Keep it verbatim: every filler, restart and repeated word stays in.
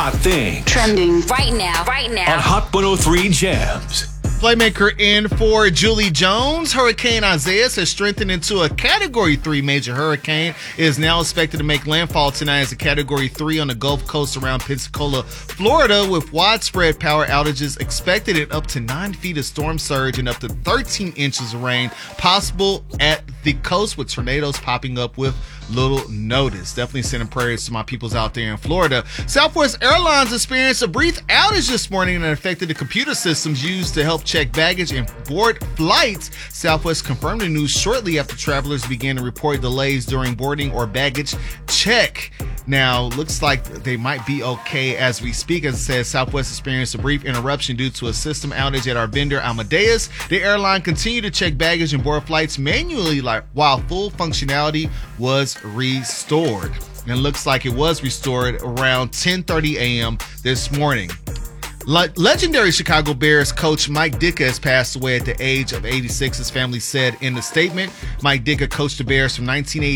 hot things. Trending right now, right now. On Hot one oh three Jams. Playmaker in for Julie Jones. Hurricane Isaias has strengthened into a Category three major hurricane. It is now expected to make landfall tonight as a Category three on the Gulf Coast around Pensacola, Florida, with widespread power outages expected and up to nine feet of storm surge and up to thirteen inches of rain possible at the coast, with tornadoes popping up with little notice. Definitely sending prayers to my peoples out there in Florida. Southwest Airlines experienced a brief outage this morning that affected the computer systems used to help check baggage and board flights. Southwest confirmed the news shortly after travelers began to report delays during boarding or baggage check. Now, looks like they might be okay as we speak. As it says, Southwest experienced a brief interruption due to a system outage at our vendor Amadeus. The airline continued to check baggage and board flights manually like, while full functionality was restored. And it looks like it was restored around ten thirty a.m. this morning. Le- legendary Chicago Bears coach Mike Ditka has passed away at the age of eighty-six, his family said in the statement. Mike Ditka coached the Bears from nineteen eighty